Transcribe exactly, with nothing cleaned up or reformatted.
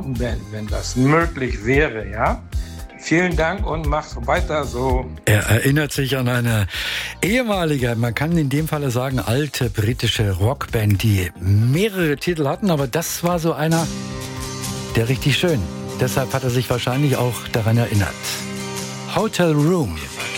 verbunden bin, wenn das möglich wäre, ja. Vielen Dank und mach weiter so. Er erinnert sich an eine ehemalige, man kann in dem Falle sagen, alte britische Rockband, die mehrere Titel hatten, aber das war so einer, der richtig schön. Deshalb hat er sich wahrscheinlich auch daran erinnert. Hotel Room.